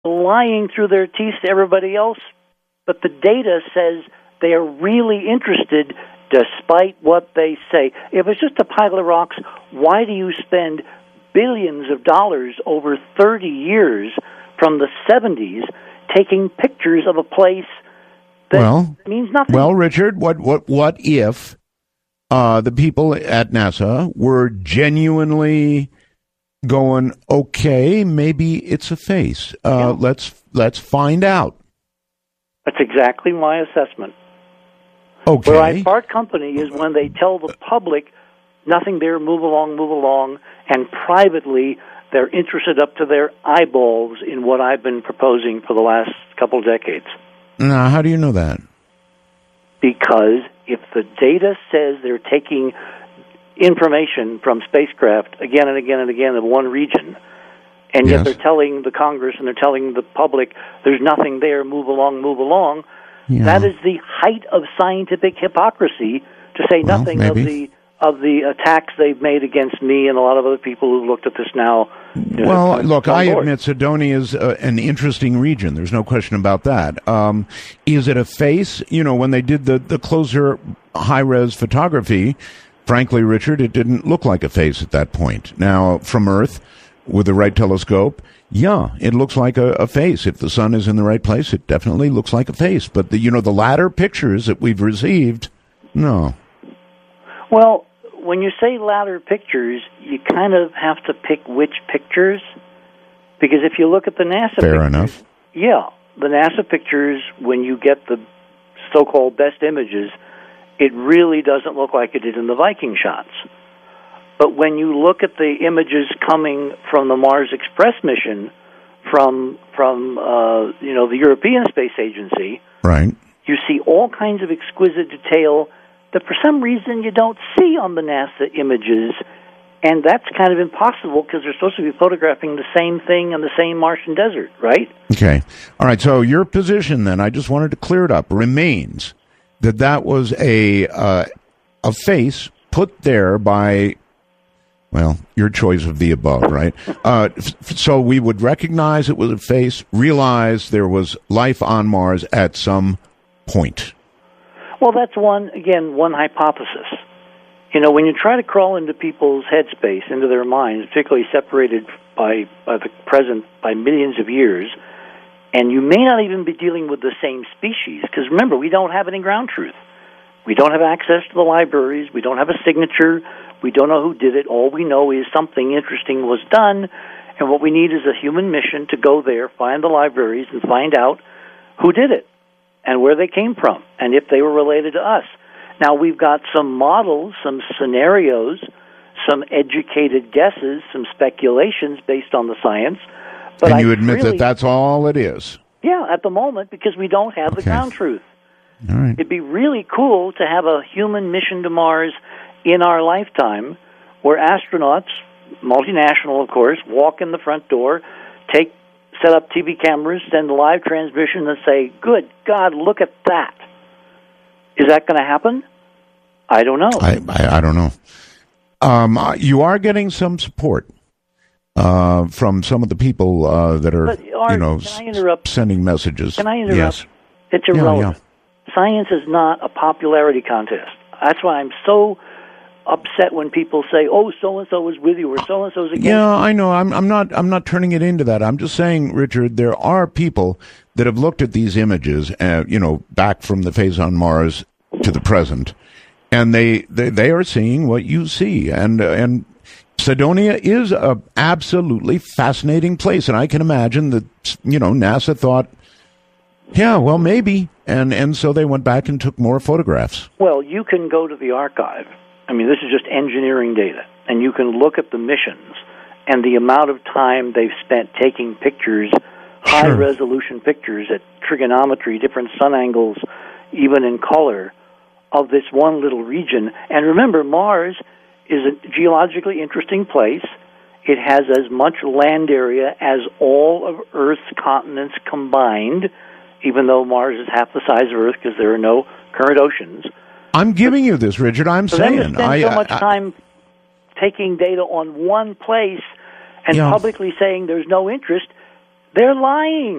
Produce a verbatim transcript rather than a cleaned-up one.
lying through their teeth to everybody else, but the data says they are really interested despite what they say. If it's just a pile of rocks, why do you spend billions of dollars over thirty years from the seventies taking pictures of a place that well, means nothing? Well, Richard, what what what if uh, the people at NASA were genuinely going, okay, maybe it's a face. Uh, yeah. Let's let's find out. That's exactly my assessment. Okay. Where I part company is when they tell the public nothing there, move along, move along, and privately they're interested up to their eyeballs in what I've been proposing for the last couple of decades. Now, how do you know that? Because if the data says they're taking information from spacecraft again and again and again in one region, and yes. yet they're telling the Congress and they're telling the public there's nothing there, move along, move along, yeah. that is the height of scientific hypocrisy, to say well, nothing maybe. of the of the attacks they've made against me and a lot of other people who've looked at this now. You know, well, look, I board. admit Cydonia is uh, an interesting region. There's no question about that. Um, is it a face? You know, when they did the, the closer high-res photography, frankly, Richard, it didn't look like a face at that point. Now, from Earth, with the right telescope, yeah, it looks like a, a face. If the sun is in the right place, it definitely looks like a face. But, the, you know, the latter pictures that we've received, no. Well, when you say latter pictures, you kind of have to pick which pictures, because if you look at the NASA Fair pictures, enough. yeah, the NASA pictures, when you get the so-called best images, it really doesn't look like it did in the Viking shots. But when you look at the images coming from the Mars Express mission, from from uh, you know the European Space Agency, right, you see all kinds of exquisite detail that for some reason you don't see on the NASA images, and that's kind of impossible because they're supposed to be photographing the same thing in the same Martian desert, right? Okay. All right, so your position then, I just wanted to clear it up, remains that that was a uh, a face put there by, well, your choice of the above, right? Uh, f- so we would recognize it was a face, realize there was life on Mars at some point. Well, that's one, again, one hypothesis. You know, when you try to crawl into people's headspace, into their minds, particularly separated by, by the present by millions of years, and you may not even be dealing with the same species, because remember, we don't have any ground truth. We don't have access to the libraries. We don't have a signature. We don't know who did it. All we know is something interesting was done, and what we need is a human mission to go there, find the libraries, and find out who did it and where they came from, and if they were related to us. Now, we've got some models, some scenarios, some educated guesses, some speculations based on the science. But and you I admit really, that that's all it is? Yeah, at the moment, because we don't have okay. the ground truth. All right. It'd be really cool to have a human mission to Mars in our lifetime where astronauts, multinational, of course, walk in the front door, take set up T V cameras, send a live transmission, and say, good God, look at that. Is that going to happen? I don't know. I, I, I don't know. Um, you are getting some support uh, from some of the people uh, that are, but, Art, you know, s- sending messages. Can I interrupt? Yes. It's irrelevant. Yeah, yeah. Science is not a popularity contest. That's why I'm so upset when people say, "Oh, so and so was with you," or "So and so is against." Yeah, I know. I'm, I'm not. I'm not turning it into that. I'm just saying, Richard, there are people that have looked at these images, uh, you know, back from the phase on Mars to the present, and they they, they are seeing what you see, and uh, and Cydonia is a absolutely fascinating place, and I can imagine that, you know, NASA thought, yeah, well, maybe, and and so they went back and took more photographs. Well, you can go to the archive. I mean, this is just engineering data, and you can look at the missions and the amount of time they've spent taking pictures, Sure. high-resolution pictures at trigonometry, different sun angles, even in color, of this one little region. And remember, Mars is a geologically interesting place. It has as much land area as all of Earth's continents combined, even though Mars is half the size of Earth because there are no current oceans. I'm giving you this, Richard. I'm For saying. them to spend I, so I, much I, time taking data on one place and Yeah. publicly saying there's no interest, They're lying.